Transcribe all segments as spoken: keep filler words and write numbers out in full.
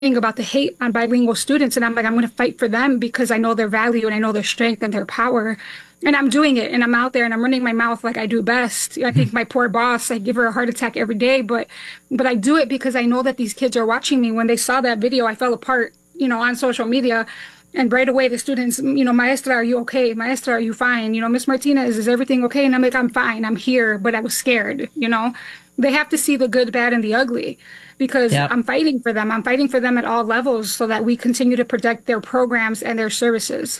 about the hate on bilingual students. And I'm like, I'm going to fight for them because I know their value and I know their strength and their power. And I'm doing it, and I'm out there and I'm running my mouth like I do best. I think my poor boss, I give her a heart attack every day, but but I do it because I know that these kids are watching me. When they saw that video, I fell apart, you know, on social media. And right away, the students, you know, Maestra, are you okay? Maestra, are you fine? You know, Miss Martinez, is everything okay? And I'm like, I'm fine. I'm here, but I was scared, you know. They have to see the good, bad, and the ugly because Yep. I'm fighting for them. I'm fighting for them at all levels so that we continue to protect their programs and their services.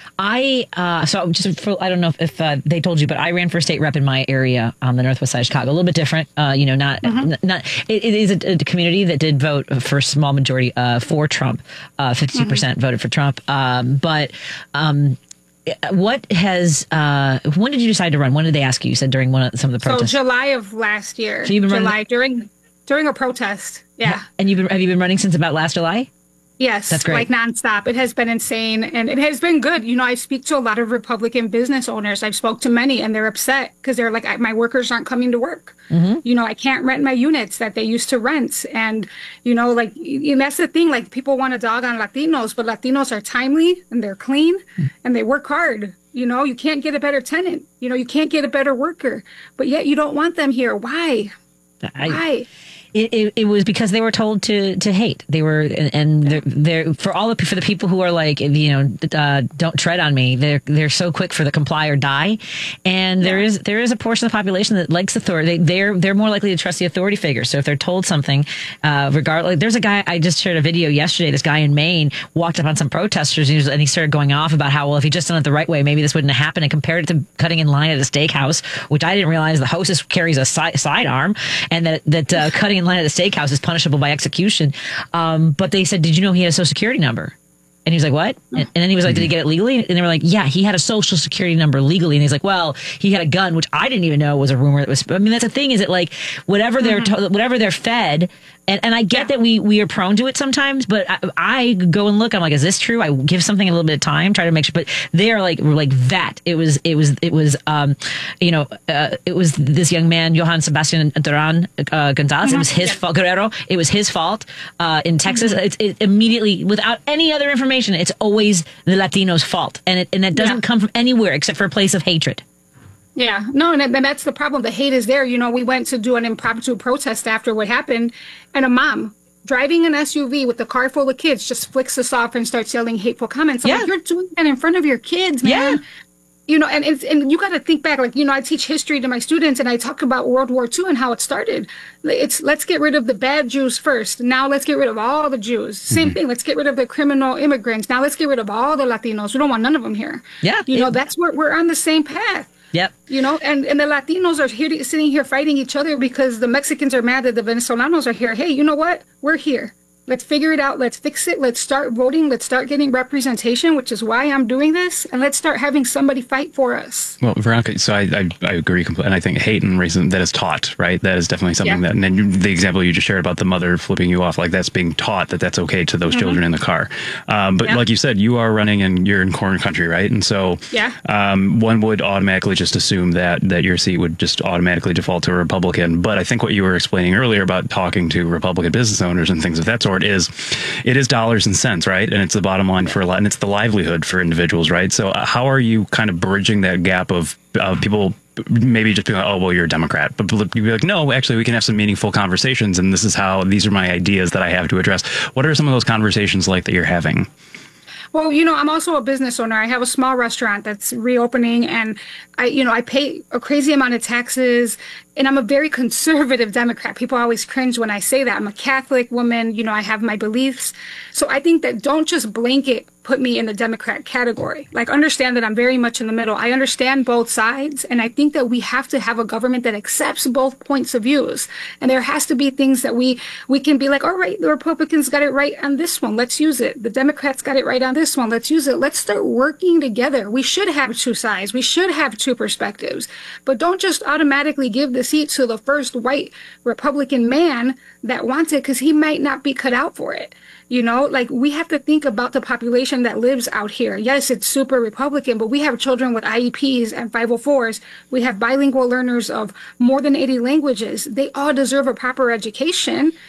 I uh, so just for, I don't know if, if uh, they told you, but I ran for state rep in my area on the northwest side of Chicago. A little bit different, uh, you know. Not Mhm. n- not. It, it is a, a community that did vote for a small majority uh, for Trump. Uh, Fifty-two percent voted for Trump. Um, but um, what has uh, when did you decide to run? When did they ask you? You said during one of some of the So protests. July of last year, So you've been running- July during during a protest. Yeah. And you've been have you been running since about last July? Yes, That's great. like nonstop. It has been insane, and it has been good. You know, I speak to a lot of Republican business owners. I've spoke to many, and they're upset because they're like, "I- my workers aren't coming to work. Mm-hmm. You know, I can't rent my units that they used to rent." And, you know, like, and that's the thing, like people want to dog on Latinos, but Latinos are timely and they're clean and they work hard. You know, you can't get a better tenant. You know, you can't get a better worker, but yet you don't want them here. Why? I, Why? It, it, it was because they were told to to hate. They were, and, and they're, they're for all the for the people who are like, you know, uh, don't tread on me. They're they're so quick for the comply or die, and there Yeah. is there is a portion of the population that likes authority. They, they're they're more likely to trust the authority figure. So if they're told something, uh, regardless, there's a guy I just shared a video yesterday. This guy in Maine walked up on some protesters and he, was, and he started going off about how well if he just done it the right way, maybe this wouldn't have happened, and compared it to cutting in line at a steakhouse, which I didn't realize the hostess carries a si- sidearm, and that that uh, cutting in line at a steakhouse is punishable by execution. Um, but they said, did you know he had a social security number? And he was like, what? And, and then he was like, did he get it legally? And they were like, yeah, he had a social security number legally. And he's like, well, he had a gun, which I didn't even know was a rumor. That was, I mean, that's the thing, is that like whatever they're, to- whatever they're fed. And, and I get Yeah. that we, we are prone to it sometimes, but I, I go and look, I'm like, is this true? I give something a little bit of time, try to make sure, but they are like, were like that. It was, it was, it was, um, you know, uh, it was this young man, Johann Sebastian Duran uh, Gonzalez. It was his Yeah. fault, Guerrero. It was his fault, uh, in Texas. It's it immediately, without any other information, it's always the Latinos' fault. And it, and it doesn't Yeah. come from anywhere except for a place of hatred. Yeah, no, and, and that's the problem. The hate is there. You know, we went to do an impromptu protest after what happened, and a mom driving an S U V with a car full of kids just flicks us off and starts yelling hateful comments. I'm Yeah. like, you're doing that in front of your kids, man. Yeah. You know, and it's, and you got to think back. Like, you know, I teach history to my students, and I talk about World War Two and how it started. It's let's get rid of the bad Jews first. Now let's get rid of all the Jews. Same thing. Let's get rid of the criminal immigrants. Now let's get rid of all the Latinos. We don't want none of them here. Yeah, You know, it- that's where we're on the same path. Yep. You know, and, and the Latinos are here sitting here fighting each other because the Mexicans are mad that the Venezolanos are here. Hey, you know what? We're here. Let's figure it out. Let's fix it. Let's start voting. Let's start getting representation, which is why I'm doing this. And let's start having somebody fight for us. Well, Veronica, so I, I, I agree completely. And I think hate and racism, that is taught, right? That is definitely something Yeah. that, and then you, the example you just shared about the mother flipping you off, like that's being taught that that's okay to those children in the car. Um, but Yeah. like you said, you are running and you're in corn country, right? And so Yeah. um, one would automatically just assume that, that your seat would just automatically default to a Republican. But I think what you were explaining earlier about talking to Republican business owners and things of that sort is, it is dollars and cents, right? And it's the bottom line for a lot, and it's the livelihood for individuals, right? So uh, how are you kind of bridging that gap of uh, people maybe just being like, oh, well, you're a Democrat, but you'd be like, no, actually, we can have some meaningful conversations, and this is how, these are my ideas that I have to address. What are some of those conversations like that you're having? Well, you know, I'm also a business owner. I have a small restaurant that's reopening, and I, you know, I pay a crazy amount of taxes, and I'm a very conservative Democrat. People always cringe when I say that. I'm a Catholic woman. You know, I have my beliefs. So I think that don't just blanket put me in the Democrat category. Like, understand that I'm very much in the middle. I understand both sides, and I think that we have to have a government that accepts both points of views. And there has to be things that we we can be like, all right, the Republicans got it right on this one. Let's use it. The Democrats got it right on this one. Let's use it. Let's start working together. We should have two sides. We should have two perspectives. But don't just automatically give the seat to the first white Republican man that wants it, because he might not be cut out for it. You know, like, we have to think about the population that lives out here. Yes, it's super Republican, but we have children with I E Ps and five oh fours. We have bilingual learners of more than eighty languages. They all deserve a proper education.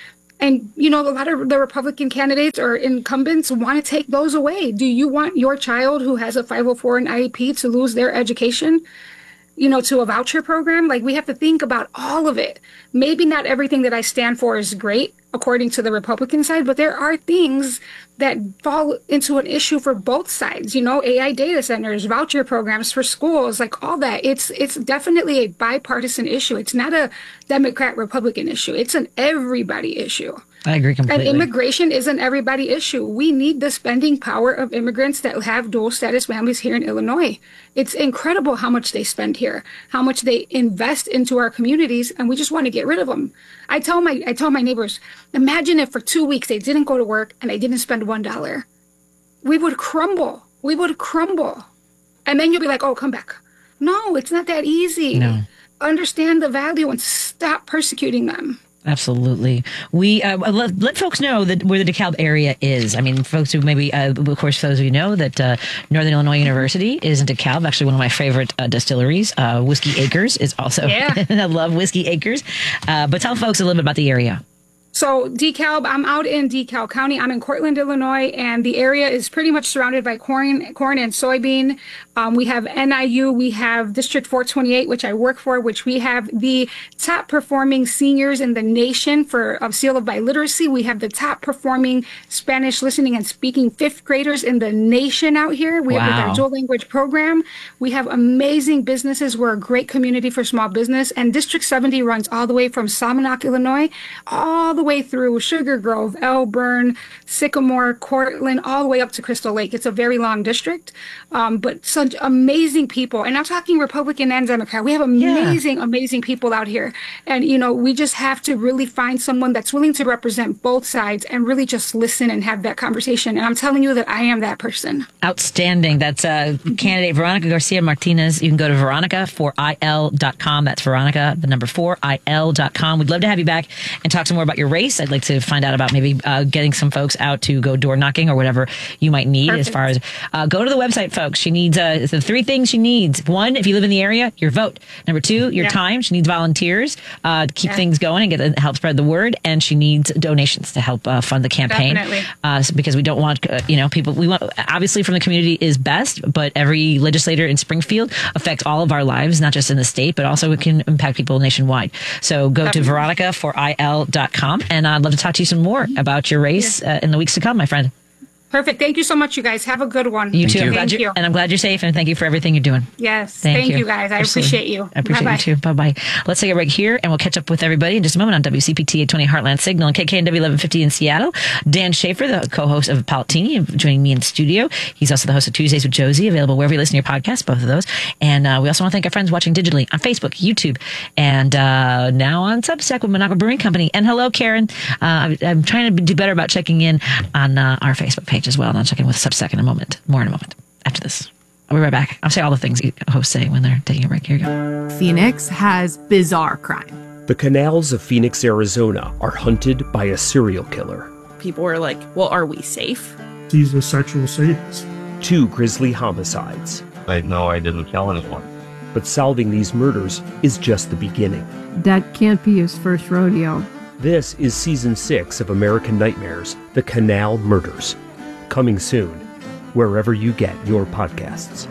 And, you know, a lot of the Republican candidates or incumbents want to take those away. Do you want your child who has a five oh four and I E P to lose their education, you know, to a voucher program? Like, we have to think about all of it. Maybe not everything that I stand for is great, according to the Republican side, but there are things that fall into an issue for both sides. You know, A I data centers, voucher programs for schools, like all that. It's it's definitely a bipartisan issue. It's not a Democrat Republican issue. It's an everybody issue. I agree completely. And immigration is an everybody issue. We need the spending power of immigrants that have dual status families here in Illinois. It's incredible how much they spend here, how much they invest into our communities, and we just want to get rid of them. I tell my I tell my neighbors, imagine if for two weeks they didn't go to work and they didn't spend one dollar. We would crumble. We would crumble. And then you'll be like, oh, come back. No, it's not that easy. No. Understand the value and stop persecuting them. Absolutely. We uh, let, let folks know that where the DeKalb area is. I mean, folks who maybe, uh, of course, for those of you know that uh, Northern Illinois University is in DeKalb. Actually, one of my favorite uh, distilleries, uh, Whiskey Acres, is also. Yeah. I love Whiskey Acres. Uh, but tell folks a little bit about the area. So DeKalb, I'm out in DeKalb County. I'm in Cortland, Illinois, and the area is pretty much surrounded by corn, corn and soybean. Um, we have N I U, we have District four twenty-eight, which I work for, which we have the top performing seniors in the nation for a seal of biliteracy. We have the top performing Spanish listening and speaking fifth graders in the nation out here. We Wow. have with our dual language program. We have amazing businesses. We're a great community for small business. And District seventy runs all the way from Salmonock, Illinois, all the way through Sugar Grove, Elburn, Sycamore, Cortland, all the way up to Crystal Lake. It's a very long district, um, but such amazing people. And I'm talking Republican and Democrat. We have amazing, yeah. amazing people out here. And, you know, we just have to really find someone that's willing to represent both sides and really just listen and have that conversation. And I'm telling you that I am that person. Outstanding. That's uh, candidate Veronica Garcia Martinez. You can go to veronica four I L dot com. That's Veronica, the number four, I L dot com. We'd love to have you back and talk some more about your race. I'd like to find out about maybe uh, getting some folks out to go door knocking or whatever you might need. Perfect. As far as uh, go to the website, folks. She needs uh, the three things she needs. One, if you live in the area, your vote. Number two, your yeah. time. She needs volunteers uh, to keep yeah. things going and get uh, help spread the word. And she needs donations to help uh, fund the campaign. Definitely. Uh, because we don't want, uh, you know, people, we want, obviously from the community is best, but every legislator in Springfield affects all of our lives, not just in the state, but also it can impact people nationwide. So go Definitely. to veronica four I L dot com, and I'd love to talk to you some more about your race yeah. uh, in the weeks to come, my friend. Perfect. Thank you so much, you guys. Have a good one. You too. Thank I'm glad you. you. And I'm glad you're safe, and thank you for everything you're doing. Yes. Thank, thank you. you, guys. I Absolutely. appreciate you. I appreciate Bye-bye. you too. Bye-bye. Let's take a break here, and we'll catch up with everybody in just a moment on W C P T eight twenty Heartland Signal and K K N W eleven fifty in Seattle. Dan Schaefer, the co-host of Palatini, joining me in the studio. He's also the host of Tuesdays with Josie, available wherever you listen to your podcasts, both of those. And uh, we also want to thank our friends watching digitally on Facebook, YouTube, and uh, now on Substack with Minocqua Brewing Company. And hello, Karen. Uh, I'm trying to do better about checking in on uh, our Facebook page as well, and I'll check in with Substack in a moment. More in a moment after this. I'll be right back. I'll say all the things hosts say when they're taking a break. Here you go. Phoenix has bizarre crime. The canals of Phoenix, Arizona are hunted by a serial killer. People were like, well, are we safe? He's a sexual sadist. Two grisly homicides. I know I didn't kill anyone. But solving these murders is just the beginning. That can't be his first rodeo. This is season six of American Nightmares, The Canal Murders. Coming soon, wherever you get your podcasts.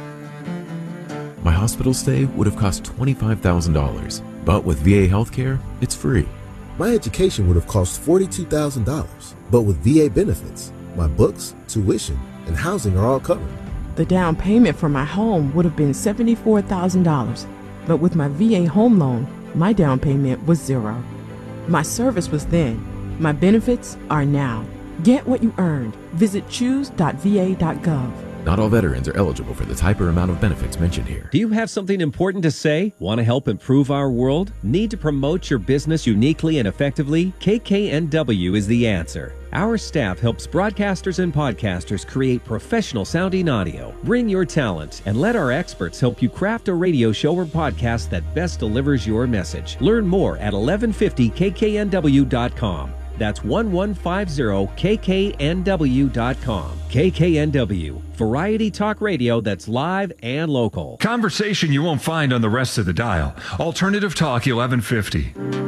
My hospital stay would have cost twenty-five thousand dollars, but with V A healthcare, it's free. My education would have cost forty-two thousand dollars, but with V A benefits, my books, tuition, and housing are all covered. The down payment for my home would have been seventy-four thousand dollars, but with my V A home loan, my down payment was zero. My service was then. My benefits are now. Get what you earned. Visit choose dot v a dot gov. Not all veterans are eligible for the type or amount of benefits mentioned here. Do you have something important to say? Want to help improve our world? Need to promote your business uniquely and effectively? K K N W is the answer. Our staff helps broadcasters and podcasters create professional sounding audio. Bring your talent and let our experts help you craft a radio show or podcast that best delivers your message. Learn more at eleven fifty K K N W dot com. That's eleven fifty K K N W dot com. K K N W, variety talk radio that's live and local. Conversation you won't find on the rest of the dial. Alternative Talk eleven fifty.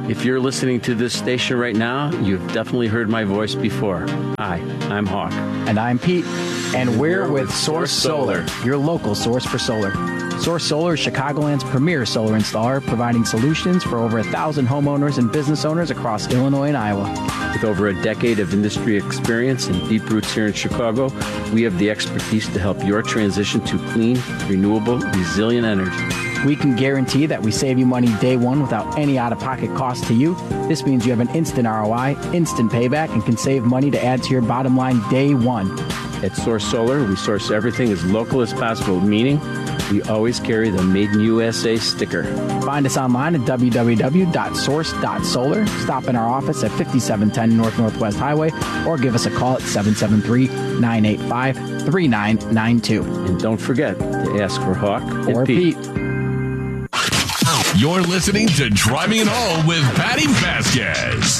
If you're listening to this station right now, you've definitely heard my voice before. Hi, I'm Hawk. And I'm Pete. And we're with Source Solar, your local source for solar. Source Solar is Chicagoland's premier solar installer, providing solutions for over a thousand homeowners and business owners across Illinois and Iowa. With over a decade of industry experience and deep roots here in Chicago, we have the expertise to help your transition to clean, renewable, resilient energy. We can guarantee that we save you money day one without any out-of-pocket cost to you. This means you have an instant R O I, instant payback, and can save money to add to your bottom line day one. At Source Solar, we source everything as local as possible, meaning we always carry the Made in U S A sticker. Find us online at w w w dot source dot solar. Stop in our office at fifty-seven ten North Northwest Highway or give us a call at seven seven three, nine eight five, three nine nine two. And don't forget to ask for Hawk or Pete. Pete. You're listening to Driving It Home with Patty Vasquez.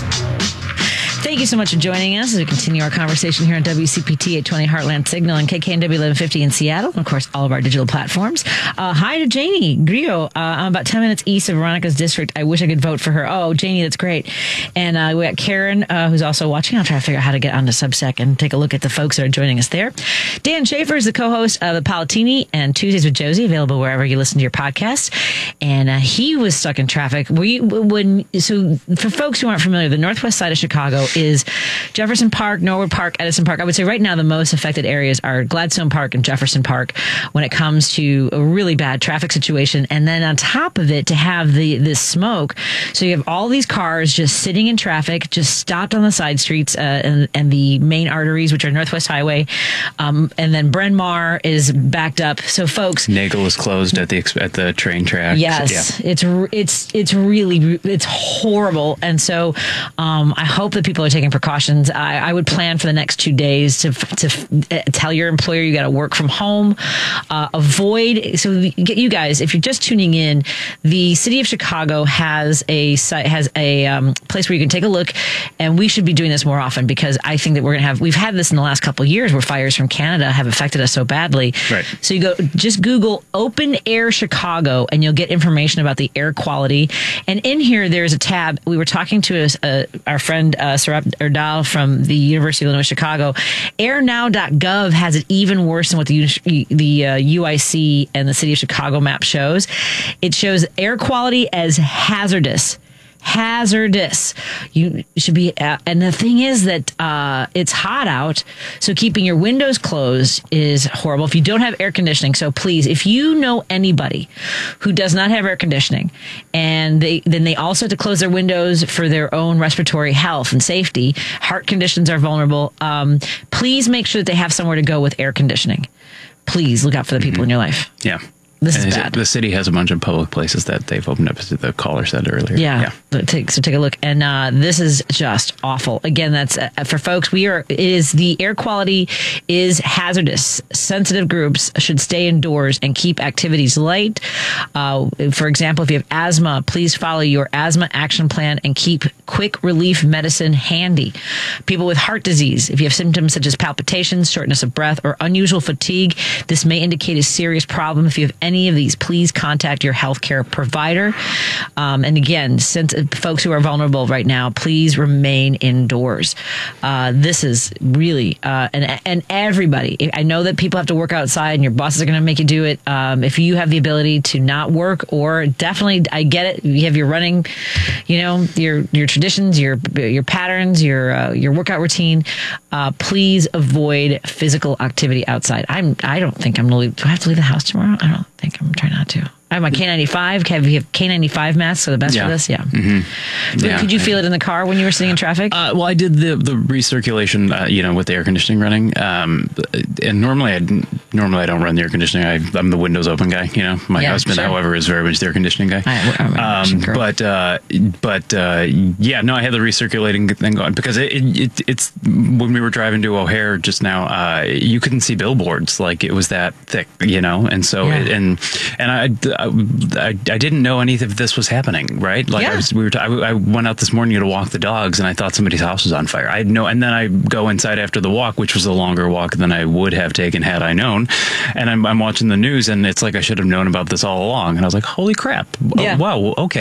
Thank you so much for joining us as we continue our conversation here on W C P T eight twenty Heartland Signal and K K N W eleven fifty in Seattle, and of course all of our digital platforms. Uh, hi to Janie Grillo. Uh, I'm about ten minutes east of Veronica's district. I wish I could vote for her. Oh, Janie, that's great. And uh, we got Karen, uh, who's also watching. I'll try to figure out how to get onto Substack and take a look at the folks that are joining us there. Dan Schaefer is the co-host of the Palatini and Tuesdays with Josie, available wherever you listen to your podcasts. And uh, he was stuck in traffic. We when so for folks who aren't familiar, the northwest side of Chicago is Jefferson Park, Norwood Park, Edison Park. I would say right now the most affected areas are Gladstone Park and Jefferson Park when it comes to a really bad traffic situation. And then on top of it, to have the this smoke. So you have all these cars just sitting in traffic, just stopped on the side streets uh, and, and the main arteries, which are Northwest Highway. Um, and then Bryn Mawr is backed up. So folks, Nagel is closed at the at the train track. Yes, yeah. it's it's it's really it's horrible. And so um, I hope that people are taking precautions. I, I would plan for the next two days to to tell your employer you got to work from home. Uh, avoid. So you guys, if you're just tuning in, the city of Chicago has a site has a um, place where you can take a look, and we should be doing this more often because I think that we're gonna have we've had this in the last couple of years where fires from Canada have affected us so badly. Right. So you go just Google Open Air Chicago and you'll get information about the air quality. And in here there's a tab. We were talking to a, uh, our friend uh, Sarab Erdal from the University of Illinois Chicago. air now dot gov has it even worse than what the the uh, U I C and the city of Chicago map shows. It shows air quality as hazardous. Hazardous. You should be, uh, and the thing is that uh, it's hot out, so keeping your windows closed is horrible if you don't have air conditioning. So please, if you know anybody who does not have air conditioning, and they then they also have to close their windows for their own respiratory health and safety, heart conditions are vulnerable. Um, please make sure that they have somewhere to go with air conditioning. Please look out for the people mm-hmm. in your life. Yeah. This and is bad. The city has a bunch of public places that they've opened up, as the caller said earlier. Yeah. yeah. Take, so take a look. And uh, this is just awful. Again, that's uh, for folks. We are, it is the air quality is hazardous. Sensitive groups should stay indoors and keep activities light. Uh, for example, if you have asthma, please follow your asthma action plan and keep quick relief medicine handy. People with heart disease, if you have symptoms such as palpitations, shortness of breath, or unusual fatigue, this may indicate a serious problem. If you have any of these, please contact your healthcare provider. Um, and again, since folks who are vulnerable right now, please remain indoors. Uh, this is really, uh, and and everybody, I know that people have to work outside and your bosses are going to make you do it. Um, if you have the ability to not work, or definitely, I get it, you have your running, you know, your your traditions, your your patterns, your uh, your workout routine, uh, please avoid physical activity outside. I'm, I don't think I'm going to leave. Do I have to leave the house tomorrow? I don't I think I'm trying not to. I have my K ninety-five. Have you have K ninety-five masks? So the best yeah. for this? Yeah. Mm-hmm. So yeah. Could you feel it in the car when you were sitting in traffic? Uh, well, I did the the recirculation, uh, you know, with the air conditioning running. Um, and normally, I normally I don't run the air conditioning. I, I'm the windows open guy. You know, my yeah, husband, sure. however, is very much the air conditioning guy. I, I'm um, but uh, but uh, yeah, no, I had the recirculating thing going because it, it it's when we were driving to O'Hare just now, uh, you couldn't see billboards, like it was that thick, you know, and so yeah. it, and and I. I I didn't know any of this was happening, right? Like yeah. I was, we were. T- I, I went out this morning to walk the dogs, and I thought somebody's house was on fire. I had no, and then I go inside after the walk, which was a longer walk than I would have taken had I known. And I'm, I'm watching the news, and it's like I should have known about this all along. And I was like, "Holy crap! Yeah. Oh, wow, okay,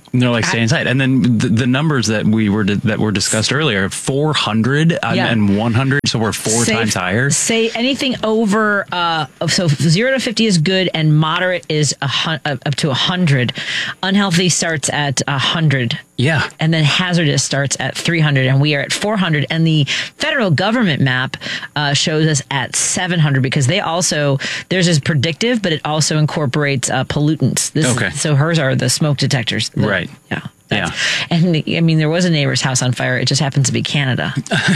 And they're like, stay inside. And then the, the numbers that we were that were discussed earlier, four hundred Yeah. and one hundred, so we're four Say- times higher. Say anything over, uh, so zero to fifty is good, and moderate is a hun- uh, up to one hundred. Unhealthy starts at one hundred. Yeah. And then hazardous starts at three hundred, and we are at four hundred. And the federal government map uh, shows us at seven hundred because they also, theirs is predictive, but it also incorporates uh, pollutants. This Okay. Is, so hers are the smoke detectors. The- Right. Yeah. Yeah. And I mean, there was a neighbor's house on fire. It just happens to be Canada.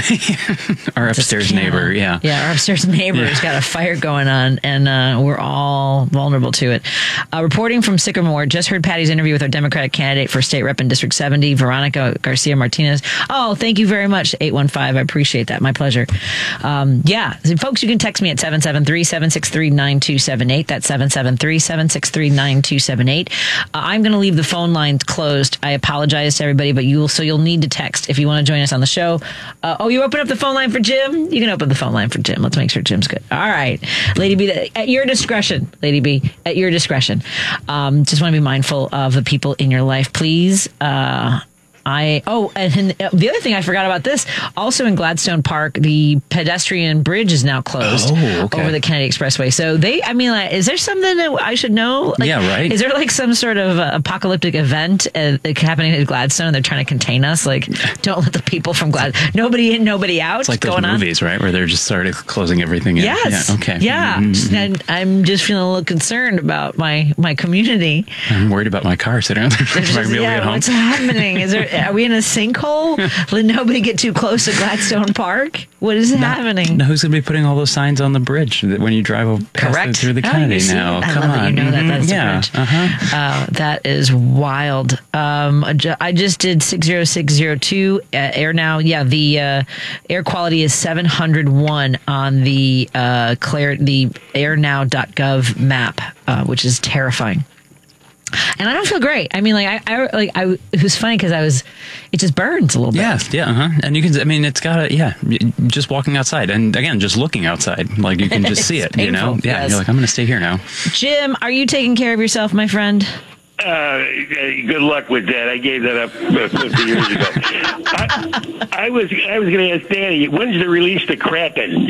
Our upstairs Canada. neighbor. Yeah. Yeah. Our upstairs neighbor's Yeah. got a fire going on, and uh, we're all vulnerable to it. Uh, reporting from Sycamore, just heard Patty's interview with our Democratic candidate for state rep in District seventy, Veronica Garcia Martinez. Oh, thank you very much, eight one five. I appreciate that. My pleasure. Um, yeah. So folks, you can text me at seven seven three, seven six three, nine two seven eight. That's seven seven three, seven six three, nine two seven eight. Uh, I'm going to leave the phone lines closed. I apologize to everybody, but you will, so you'll need to text if you want to join us on the show. Uh, oh, you open up the phone line for Jim? You can open the phone line for Jim. Let's make sure Jim's good. All right. Lady B, at your discretion, Lady B, at your discretion. Um, just want to be mindful of the people in your life, please. Uh, I oh, and the other thing I forgot about this, also in Gladstone Park, the pedestrian bridge is now closed Oh, okay. over the Kennedy Expressway. So they, I mean, like, is there something that I should know? Like, Yeah, right. Is there like some sort of uh, apocalyptic event uh, like happening at Gladstone? They're trying to contain us. Like, don't let the people from Glad, nobody in, nobody out. It's like those going movies, right? Where they're just started closing everything in. Yes. Yeah. Okay. Yeah. Mhm. And I'm just feeling a little concerned about my my community. I'm worried about my car sitting out there. Am I Just- gonna be able to yeah, get home? what's happening? Is there? Are we in a sinkhole? Let nobody get too close to Gladstone Park. What is happening? Now, who's going to be putting all those signs on the bridge that when you drive o- past Correct. it through the Oh, Kennedy you see now? that? I Come love on. that you know that. Mhm. That's the yeah. bridge. Uh-huh. Uh, that is wild. Um, ju- I just did six zero six zero two uh, air now. Yeah, the uh, air quality is seven hundred one on the uh, Claire, the air now dot gov map, uh, which is terrifying. And I don't feel great. I mean, like I, I like I. It was funny because I was. It just burns a little bit. Yeah, yeah, uh-huh. And you can, I mean, it's got to, yeah, y- just walking outside. And again, just looking outside, like you can just see It's it, you know? painful, Yeah, yes. you're like, I'm going to stay here now. Jim, are you taking care of yourself, my friend? Uh, good luck with that. I gave that up fifty years ago. I, I was I was going to ask Danny, when's the release the Kraken?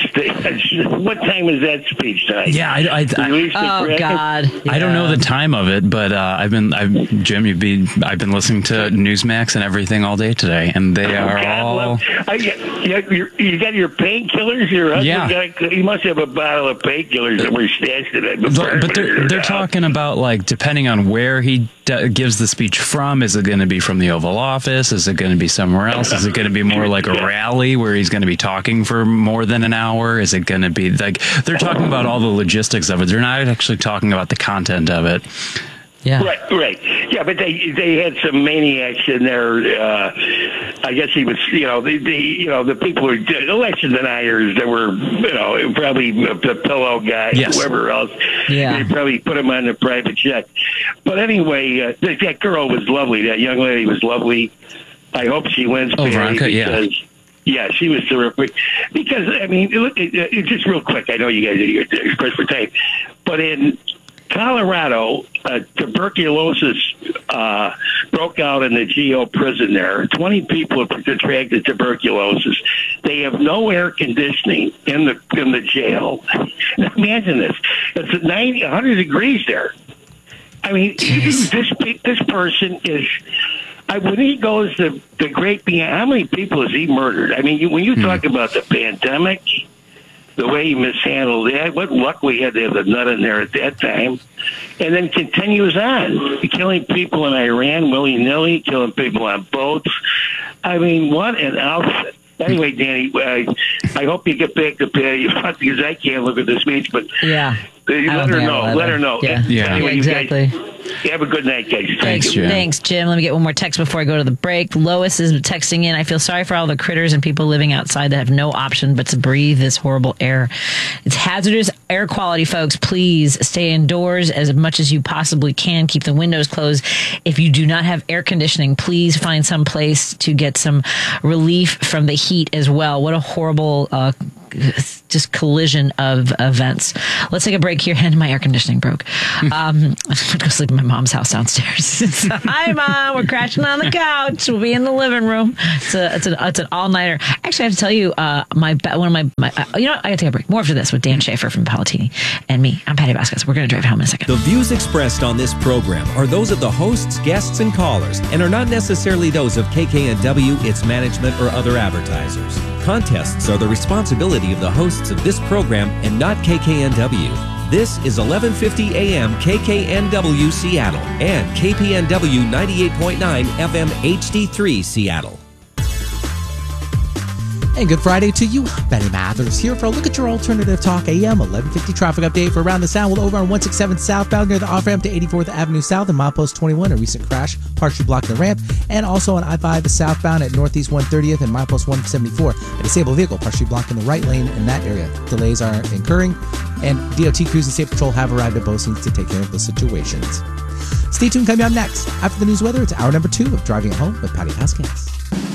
What time is that speech tonight? Yeah, I, I, I, Release the Oh Kraken? God! I don't know the time of it, but uh, I've been, I've, Jim, you've been, I've been listening to Newsmax and everything all day today, and they are God all. love- I, you, you, you got your painkillers. Your husband Yeah. got, you must have a bottle of painkillers that were stashed in it. But, but they're they're talking about, like, depending on where he d- gives the speech from. Is it going to be from the Oval Office? Is it going to be somewhere else? Is it going to be more like a rally where he's going to be talking for more than an hour? Is it going to be like they're talking about all the logistics of it? They're not actually talking about the content of it. Yeah. Right, right. Yeah, but they they had some maniacs in there. Uh, I guess he was, you know, the, the you know the people who were election deniers that were, you know, probably the pillow guy, Yes. whoever else. Yeah. They probably put him on the private jet. But anyway, uh, that, that girl was lovely. That young lady was lovely. I hope she wins. Oh, Patty, Veronica, yeah. because, yeah, she was terrific. Because I mean, look, it, it, just real quick. I know you guys are you're pressed for time, but in Colorado, uh, tuberculosis uh, broke out in the G O prison there. twenty people have contracted tuberculosis. They have no air conditioning in the in the jail. Imagine this. It's ninety, one hundred degrees there. I mean, this this person is... I, when he goes to the great beyond, how many people has he murdered? I mean, you, when you talk about the pandemic, the way he mishandled that, what luck we had to have the nut in there at that time, and then continues on, killing people in Iran willy-nilly, killing people on boats. I mean, what an outfit. Anyway, Danny, I, I hope you get back to Patty because I can't look at the speech, but Yeah. uh, let her know. Let her know. Yeah, Yeah. Anyway, Yeah, you exactly. guys, have a good night, guys. Thank Thanks, you. Jim. Thanks, Jim. Let me get one more text before I go to the break. Lois is texting in. I feel sorry for all the critters and people living outside that have no option but to breathe this horrible air. It's hazardous air quality, folks. Please stay indoors as much as you possibly can. Keep the windows closed. If you do not have air conditioning, please find some place to get some relief from the heat as well. What a horrible uh, just collision of events. Let's take a break here. And my air conditioning broke. Um, I'm going to go sleep in my mom's house downstairs. Hi, Mom. We're crashing on the couch. We'll be in the living room. It's a, it's, a, it's an all-nighter. Actually, I have to tell you, uh, my one of my, my uh, you know what? I got to take a break. More after this with Dan Schaefer from Palatini and me. I'm Patty Vasquez. We're going to drive home in a second. The views expressed on this program are those of the hosts, guests, and callers, and are not necessarily those of K K N W, its management, or other advertisers. Contests are the responsibility of the hosts of this program and not K K N W. This is eleven fifty A M K K N W Seattle and K P N W ninety-eight point nine F M H D three Seattle. And good Friday to you. Benny Mathers here for a look at your alternative talk A M eleven fifty traffic update for around the Sound. Well, over on one sixty-seven southbound near the off-ramp to eighty-fourth Avenue South and milepost twenty-one, a recent crash partially blocking the ramp. And also on I five southbound at Northeast one thirtieth and milepost one seventy-four, a disabled vehicle partially blocking the right lane in that area. Delays are incurring, and D O T crews and State Patrol have arrived at both scenes to take care of the situations. Stay tuned. Coming up next, after the news weather, it's hour number two of Driving It Home with Patty Vasquez.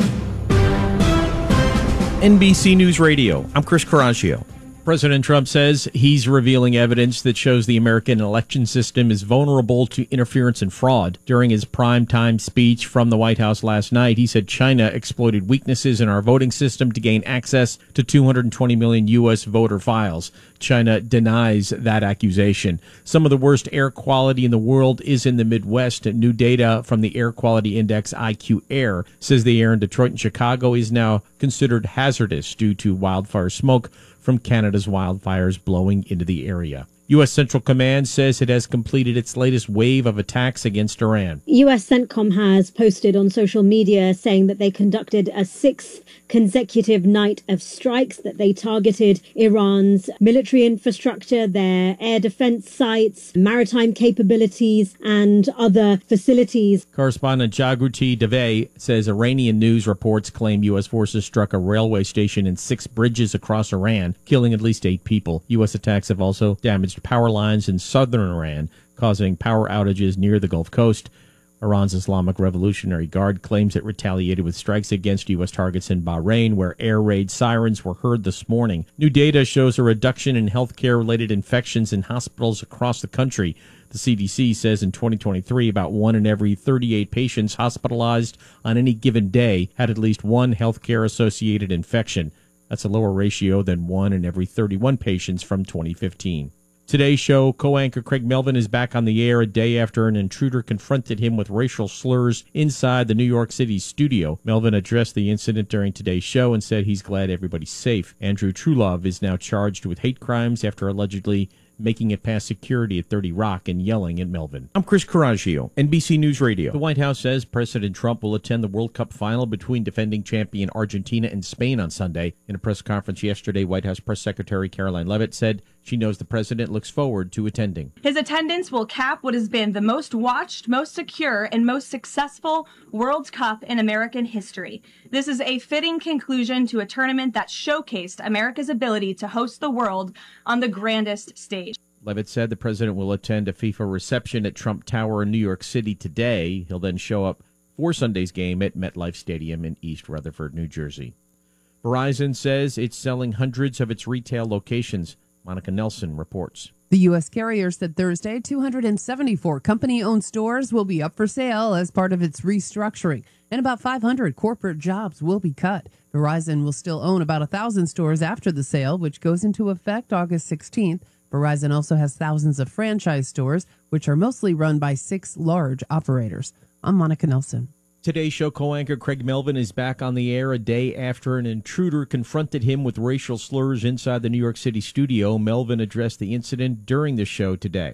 N B C News Radio. I'm Chris Caraccio. President Trump says he's revealing evidence that shows the American election system is vulnerable to interference and fraud. During his primetime speech from the White House last night, he said China exploited weaknesses in our voting system to gain access to two hundred twenty million U S voter files. China denies that accusation. Some of the worst air quality in the world is in the Midwest. New data from the Air Quality Index I Q Air says the air in Detroit and Chicago is now considered hazardous due to wildfire smoke from Canada's wildfires blowing into the area. U S. Central Command says it has completed its latest wave of attacks against Iran. U S. CENTCOM has posted on social media saying that they conducted a sixth consecutive night of strikes, that they targeted Iran's military infrastructure, their air defense sites, maritime capabilities, and other facilities. Correspondent Jagruti Dave says Iranian news reports claim U S forces struck a railway station and six bridges across Iran, killing at least eight people. U S attacks have also damaged power lines in southern Iran, causing power outages near the Gulf Coast. Iran's Islamic Revolutionary Guard claims it retaliated with strikes against U S targets in Bahrain, where air raid sirens were heard this morning. New data shows a reduction in healthcare-related infections in hospitals across the country. The C D C says in twenty twenty-three, about one in every thirty-eight patients hospitalized on any given day had at least one healthcare-associated infection. That's a lower ratio than one in every thirty-one patients from twenty fifteen. Today's show, co-anchor Craig Melvin is back on the air a day after an intruder confronted him with racial slurs inside the New York City studio. Melvin addressed the incident during today's show and said he's glad everybody's safe. Andrew Trulove is now charged with hate crimes after allegedly making it past security at thirty Rock and yelling at Melvin. I'm Chris Caraccio, N B C News Radio. The White House says President Trump will attend the World Cup final between defending champion Argentina and Spain on Sunday. In a press conference yesterday, White House Press Secretary Caroline Leavitt said she knows the president looks forward to attending. His attendance will cap what has been the most watched, most secure, and most successful World Cup in American history. This is a fitting conclusion to a tournament that showcased America's ability to host the world on the grandest stage. Leavitt said the president will attend a FIFA reception at Trump Tower in New York City today. He'll then show up for Sunday's game at MetLife Stadium in East Rutherford, New Jersey. Verizon says it's selling hundreds of its retail locations. Monica Nelson reports. The U S carrier said Thursday two hundred seventy-four company-owned stores will be up for sale as part of its restructuring, and about five hundred corporate jobs will be cut. Verizon will still own about one thousand stores after the sale, which goes into effect August sixteenth. Verizon also has thousands of franchise stores, which are mostly run by six large operators. I'm Monica Nelson. Today's show co-anchor Craig Melvin is back on the air a day after an intruder confronted him with racial slurs inside the New York City studio. Melvin addressed the incident during the show today.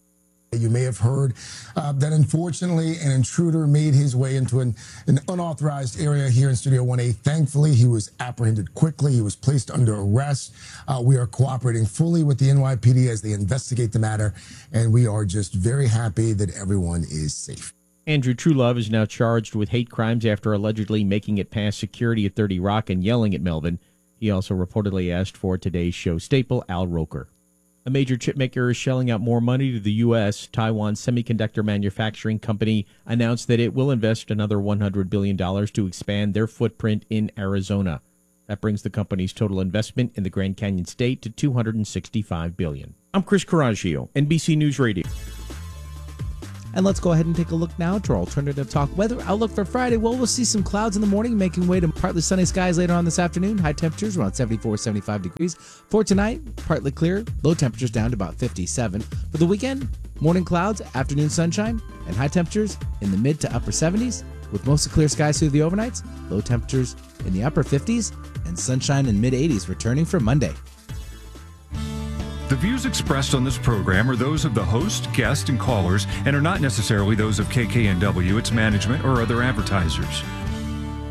You may have heard uh, that unfortunately an intruder made his way into an, an unauthorized area here in Studio one A. Thankfully, he was apprehended quickly. He was placed under arrest. Uh, we are cooperating fully with the N Y P D as they investigate the matter, and we are just very happy that everyone is safe. Andrew Trulove is now charged with hate crimes after allegedly making it past security at thirty Rock and yelling at Melvin. He also reportedly asked for today's show staple, Al Roker. A major chip maker is shelling out more money to the U S. Taiwan Semiconductor Manufacturing Company announced that it will invest another one hundred billion dollars to expand their footprint in Arizona. That brings the company's total investment in the Grand Canyon State to two hundred sixty-five billion dollars. I'm Chris Coraggio, N B C News Radio. And let's go ahead and take a look now to our alternative talk weather outlook for Friday. Well, we'll see some clouds in the morning, making way to partly sunny skies later on this afternoon. High temperatures around seventy-four, seventy-five degrees. For tonight, partly clear, low temperatures down to about fifty-seven. For the weekend, morning clouds, afternoon sunshine, and high temperatures in the mid to upper seventies, with mostly clear skies through the overnights, low temperatures in the upper fifties, and sunshine in mid eighties returning for Monday. The views expressed on this program are those of the host, guest, and callers, and are not necessarily those of K K N W, its management, or other advertisers.